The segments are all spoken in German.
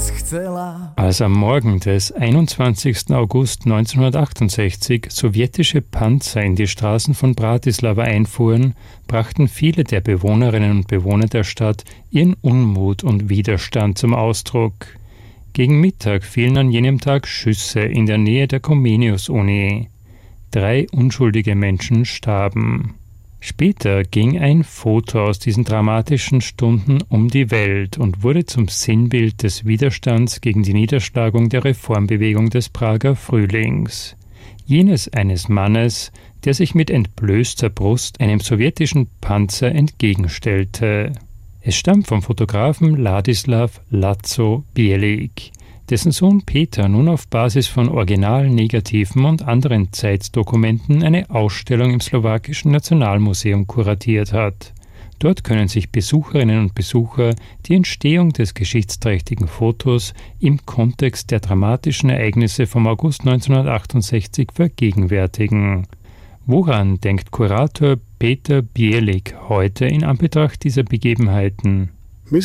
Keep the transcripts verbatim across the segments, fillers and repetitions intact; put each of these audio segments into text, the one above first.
Als am Morgen des einundzwanzigsten August neunzehnhundertachtundsechzig sowjetische Panzer in die Straßen von Bratislava einfuhren, brachten viele der Bewohnerinnen und Bewohner der Stadt ihren Unmut und Widerstand zum Ausdruck. Gegen Mittag fielen an jenem Tag Schüsse in der Nähe der Comenius-Uni. Drei unschuldige Menschen starben. Später ging ein Foto aus diesen dramatischen Stunden um die Welt und wurde zum Sinnbild des Widerstands gegen die Niederschlagung der Reformbewegung des Prager Frühlings. Jenes eines Mannes, der sich mit entblößter Brust einem sowjetischen Panzer entgegenstellte. Es stammt vom Fotografen Ladislav Lazo Bielik, dessen Sohn Peter nun auf Basis von Originalnegativen und anderen Zeitdokumenten eine Ausstellung im Slowakischen Nationalmuseum kuratiert hat. Dort können sich Besucherinnen und Besucher die Entstehung des geschichtsträchtigen Fotos im Kontext der dramatischen Ereignisse vom August neunzehnhundertachtundsechzig vergegenwärtigen. Woran denkt Kurator Peter Bielik heute in Anbetracht dieser Begebenheiten? Ich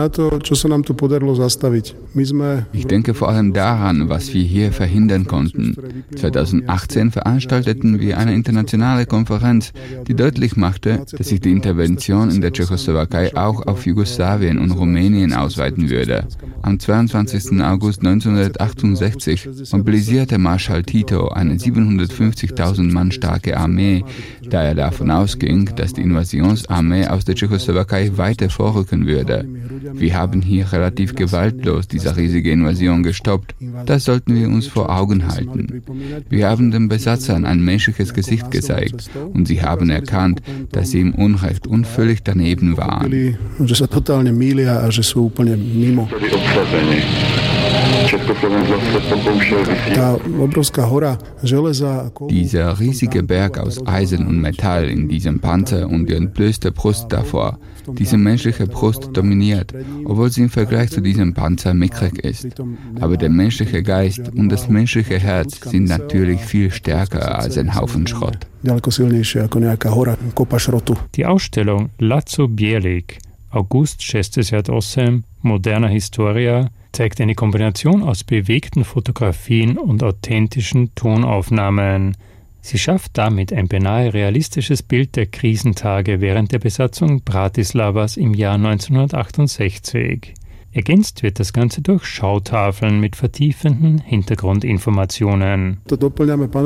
denke vor allem daran, was wir hier verhindern konnten. zweitausendachtzehn veranstalteten wir eine internationale Konferenz, die deutlich machte, dass sich die Intervention in der Tschechoslowakei auch auf Jugoslawien und Rumänien ausweiten würde. Am zweiundzwanzigsten August neunzehnhundertachtundsechzig mobilisierte Marschall Tito eine siebenhundertfünfzigtausend Mann starke Armee, da er davon ausging, dass die Invasionsarmee aus der Tschechoslowakei weiter vorrücken würde. Wir haben hier relativ gewaltlos diese riesige Invasion gestoppt. Das sollten wir uns vor Augen halten. Wir haben den Besatzern ein menschliches Gesicht gezeigt und sie haben erkannt, dass sie im Unrecht und völlig daneben waren. Dieser riesige Berg aus Eisen und Metall in diesem Panzer und die entblößte Brust davor, diese menschliche Brust dominiert, obwohl sie im Vergleich zu diesem Panzer mickrig ist. Aber der menschliche Geist und das menschliche Herz sind natürlich viel stärker als ein Haufen Schrott. Die Ausstellung Lazo Bielik, August sechzehn, Moderna Historia, zeigt eine Kombination aus bewegten Fotografien und authentischen Tonaufnahmen. Sie schafft damit ein beinahe realistisches Bild der Krisentage während der Besatzung Bratislavas im Jahr neunzehnhundertachtundsechzig. Ergänzt wird das Ganze durch Schautafeln mit vertiefenden Hintergrundinformationen. Dort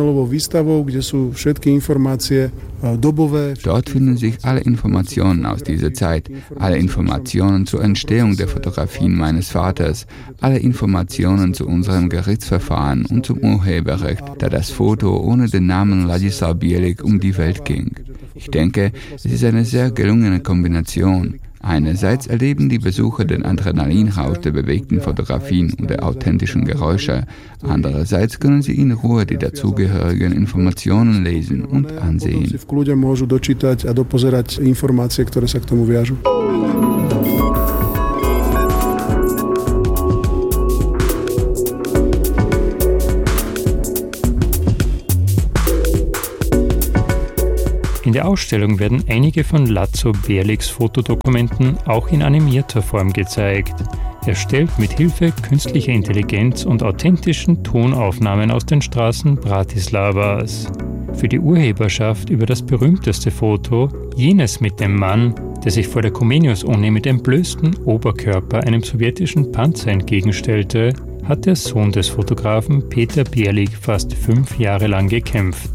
finden sich alle Informationen aus dieser Zeit, alle Informationen zur Entstehung der Fotografien meines Vaters, alle Informationen zu unserem Gerichtsverfahren und zum Urheberrecht, da das Foto ohne den Namen Ladislav Bielik um die Welt ging. Ich denke, es ist eine sehr gelungene Kombination. Einerseits erleben die Besucher den Adrenalinrausch der bewegten Fotografien und der authentischen Geräusche. Andererseits können sie in Ruhe die dazugehörigen Informationen lesen und ansehen. In der Ausstellung werden einige von Lazo Bieliks Fotodokumenten auch in animierter Form gezeigt, erstellt mit Hilfe künstlicher Intelligenz und authentischen Tonaufnahmen aus den Straßen Bratislavas. Für die Urheberschaft über das berühmteste Foto, jenes mit dem Mann, der sich vor der Comenius-Uni mit entblößtem Oberkörper einem sowjetischen Panzer entgegenstellte, hat der Sohn des Fotografen Peter Bielik fast fünf Jahre lang gekämpft.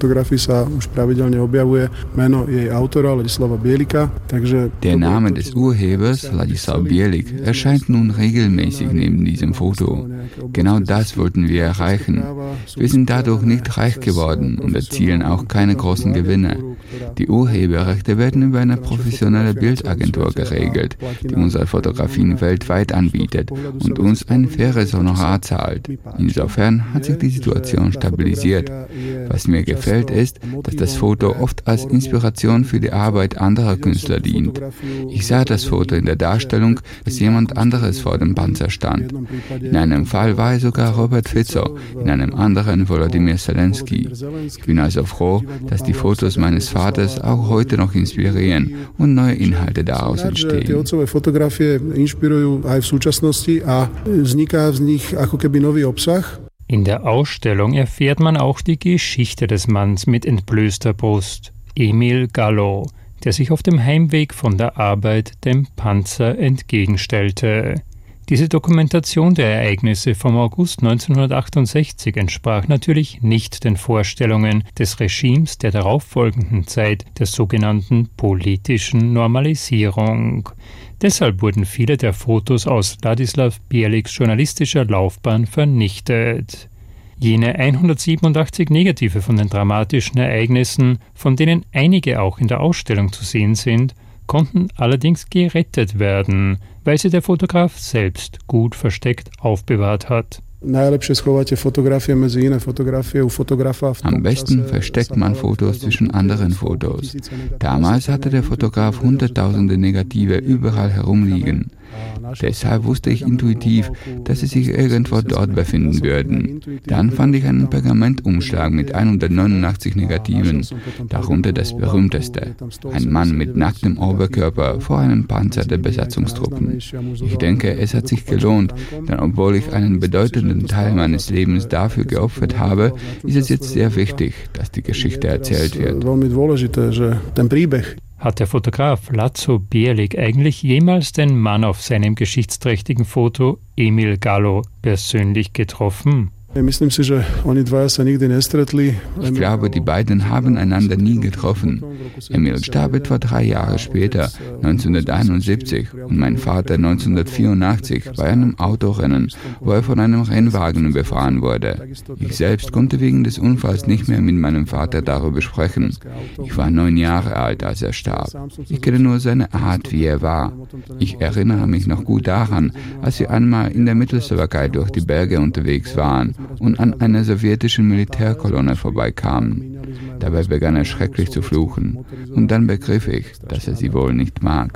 Der Name des Urhebers, Ladislav Bielik, erscheint nun regelmäßig neben diesem Foto. Genau das wollten wir erreichen. Wir sind dadurch nicht reich geworden und erzielen auch keine großen Gewinne. Die Urheberrechte werden über eine professionelle Bildagentur geregelt, die unsere Fotografien weltweit anbietet und uns ein faires Honorar zahlt. Insofern hat sich die Situation stabilisiert. Was mir gefällt ist, dass das Foto oft als Inspiration für die Arbeit anderer Künstler dient. Ich sah das Foto in der Darstellung, dass jemand anderes vor dem Panzer stand. In einem Fall war es sogar Robert Fico, in einem anderen Volodymyr Zelensky. Ich bin also froh, dass die Fotos meines Vaters auch heute noch inspirieren und neue Inhalte daraus entstehen. Tie otcové fotografie inšpirujú aj v súčasnosti a vzniká z nich ako keby nový obsah. In der Ausstellung erfährt man auch die Geschichte des Manns mit entblößter Brust, Emil Gallo, der sich auf dem Heimweg von der Arbeit dem Panzer entgegenstellte. Diese Dokumentation der Ereignisse vom August neunzehnhundertachtundsechzig entsprach natürlich nicht den Vorstellungen des Regimes der darauffolgenden Zeit der sogenannten politischen Normalisierung. Deshalb wurden viele der Fotos aus Ladislav Bierliks journalistischer Laufbahn vernichtet. Jene hundertsiebenundachtzig Negative von den dramatischen Ereignissen, von denen einige auch in der Ausstellung zu sehen sind, konnten allerdings gerettet werden, weil sie der Fotograf selbst gut versteckt aufbewahrt hat. Am besten versteckt man Fotos zwischen anderen Fotos. Damals hatte der Fotograf hunderttausende Negative überall herumliegen. Deshalb wusste ich intuitiv, dass sie sich irgendwo dort befinden würden. Dann fand ich einen Pergamentumschlag mit hundertneunundachtzig Negativen, darunter das berühmteste, ein Mann mit nacktem Oberkörper vor einem Panzer der Besatzungstruppen. Ich denke, es hat sich gelohnt, denn obwohl ich einen bedeutenden Teil meines Lebens dafür geopfert habe, ist es jetzt sehr wichtig, dass die Geschichte erzählt wird. Hat der Fotograf László Bierlik eigentlich jemals den Mann auf seinem geschichtsträchtigen Foto, Emil Gallo, persönlich getroffen? Ich glaube, die beiden haben einander nie getroffen. Emil starb etwa drei Jahre später, neunzehnhunderteinundsiebzig, und mein Vater neunzehnhundertvierundachtzig bei einem Autorennen, wo er von einem Rennwagen überfahren wurde. Ich selbst konnte wegen des Unfalls nicht mehr mit meinem Vater darüber sprechen. Ich war neun Jahre alt, als er starb. Ich kenne nur seine Art, wie er war. Ich erinnere mich noch gut daran, als wir einmal in der Mittelslowakei durch die Berge unterwegs waren und an einer sowjetischen Militärkolonne vorbeikamen. Dabei begann er schrecklich zu fluchen. Und dann begriff ich, dass er sie wohl nicht mag.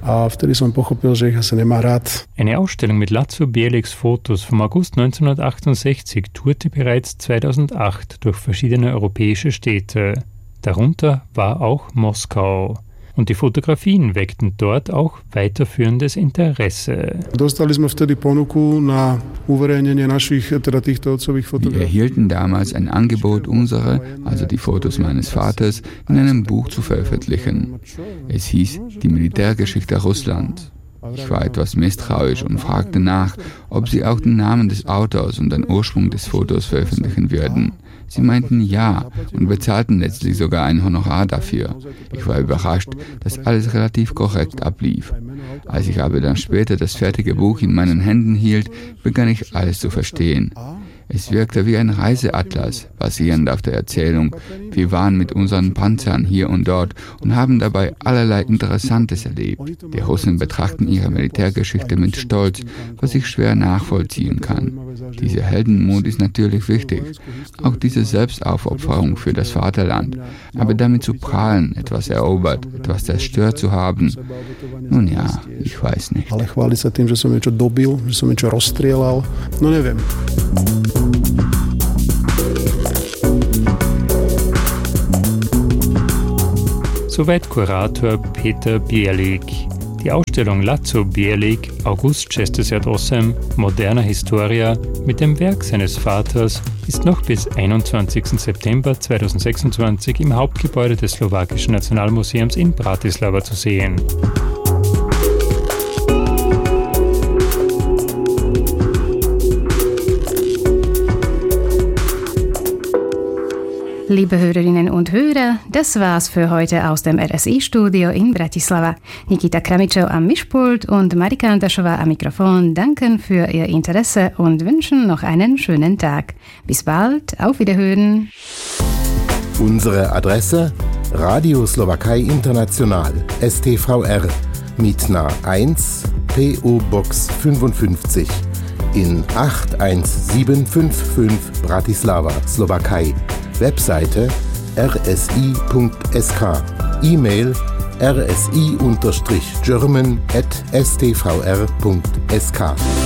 Eine Ausstellung mit László Bierliks Fotos vom August neunzehnhundertachtundsechzig tourte bereits zweitausendacht durch verschiedene europäische Städte. Darunter war auch Moskau. Und die Fotografien weckten dort auch weiterführendes Interesse. Wir erhielten damals ein Angebot, unsere, also die Fotos meines Vaters, in einem Buch zu veröffentlichen. Es hieß Die Militärgeschichte Russlands. Ich war etwas misstrauisch und fragte nach, ob sie auch den Namen des Autors und den Ursprung des Fotos veröffentlichen würden. Sie meinten ja und bezahlten letztlich sogar ein Honorar dafür. Ich war überrascht, dass alles relativ korrekt ablief. Als ich aber dann später das fertige Buch in meinen Händen hielt, begann ich alles zu verstehen. Es wirkte wie ein Reiseatlas, basierend auf der Erzählung. Wir waren mit unseren Panzern hier und dort und haben dabei allerlei Interessantes erlebt. Die Russen betrachten ihre Militärgeschichte mit Stolz, was ich schwer nachvollziehen kann. Dieser Heldenmut ist natürlich wichtig, auch diese Selbstaufopferung für das Vaterland. Aber damit zu prahlen, etwas erobert, etwas zerstört zu haben, nun ja, ich weiß nicht. Ale chváliť sa tým, že som niečo dobil, že som niečo rozstrieľal, no neviem. Soweit Kurator Peter Bierlik. Die Ausstellung László Bierlik, August sześćdesiąt Moderna Historia mit dem Werk seines Vaters ist noch bis einundzwanzigsten September zweitausendsechsundzwanzig im Hauptgebäude des Slowakischen Nationalmuseums in Bratislava zu sehen. Liebe Hörerinnen und Hörer, das war's für heute aus dem R S I-Studio in Bratislava. Nikita Kramičov am Mischpult und Marika Antašová am Mikrofon danken für Ihr Interesse und wünschen noch einen schönen Tag. Bis bald, auf Wiederhören. Unsere Adresse: Radio Slowakei International, S T V R, Mitna eins, P O Box fünfundfünfzig, in acht eins sieben fünf fünf Bratislava, Slowakei. Webseite r s i punkt s k. E-Mail r s i German at s t v r punkt s k.